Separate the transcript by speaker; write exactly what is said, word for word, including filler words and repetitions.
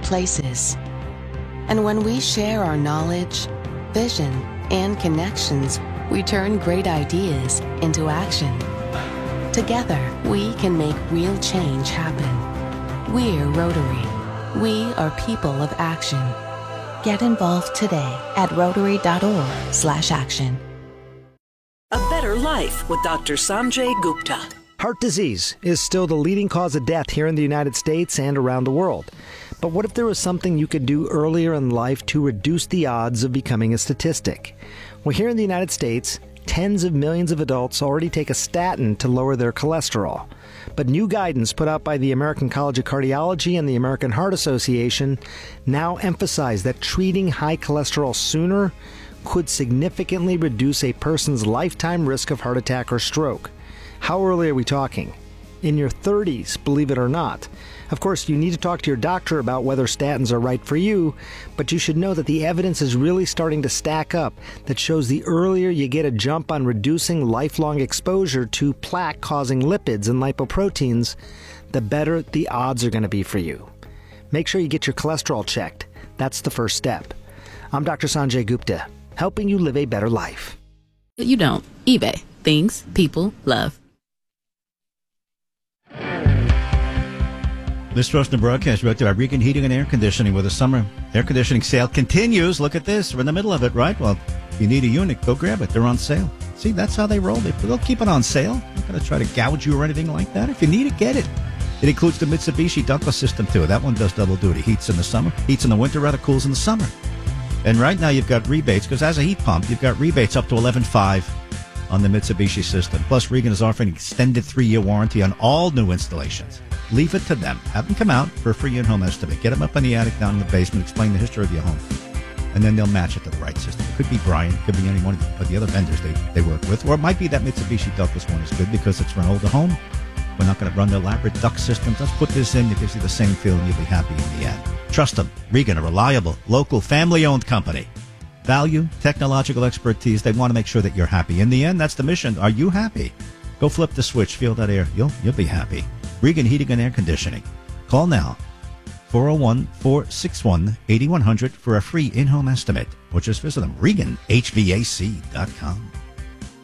Speaker 1: places. And when we share our knowledge, vision, and connections, we turn great ideas into action. Together, we can make real change happen. We're Rotary. We are people of action. Get involved today at rotary.org slash action.
Speaker 2: A Better Life with Doctor Sanjay Gupta.
Speaker 3: Heart disease is still the leading cause of death here in the United States and around the world. But what if there was something you could do earlier in life to reduce the odds of becoming a statistic? Well, here in the United States, tens of millions of adults already take a statin to lower their cholesterol. But new guidance put out by the American College of Cardiology and the American Heart Association now emphasize that treating high cholesterol sooner could significantly reduce a person's lifetime risk of heart attack or stroke. How early are we talking? In your thirties, believe it or not. Of course, you need to talk to your doctor about whether statins are right for you, but you should know that the evidence is really starting to stack up that shows the earlier you get a jump on reducing lifelong exposure to plaque-causing lipids and lipoproteins, the better the odds are going to be for you. Make sure you get your cholesterol checked. That's the first step. I'm Doctor Sanjay Gupta, helping you live a better life.
Speaker 4: You don't. eBay. Things people love.
Speaker 5: This portion of broadcast brought to you by Regan Heating and Air Conditioning, where the summer air conditioning sale continues. Look at this. We're in the middle of it, right? Well, if you need a unit, go grab it. They're on sale. See, that's how they roll. They, they'll keep it on sale. They're not going to try to gouge you or anything like that. If you need it, get it. It includes the Mitsubishi Douglas system, too. That one does double duty. Heats in the summer, heats in the winter, rather cools in the summer. And right now you've got rebates, because as a heat pump, you've got rebates up to eleven five on the Mitsubishi system. Plus, Regan is offering an extended three-year warranty on all new installations. Leave it to them. Have them come out for a free in-home estimate. Get them up in the attic, down in the basement, explain the history of your home. And then they'll match it to the right system. It could be Brian, it could be any one of the other vendors they, they work with. Or it might be that Mitsubishi Douglas one is good because it's for an older home. We're not going to run the elaborate duct systems. Let's put this in. It gives you the same feel and you'll be happy in the end. Trust them. Regan, a reliable, local, family-owned company. Value, technological expertise. They want to make sure that you're happy. In the end, that's the mission. Are you happy? Go flip the switch. Feel that air. You'll, you'll be happy. Regan Heating and Air Conditioning. Call now, four oh one, four six one, eight one hundred for a free in-home estimate. Or just visit them, Regan H V A C dot com.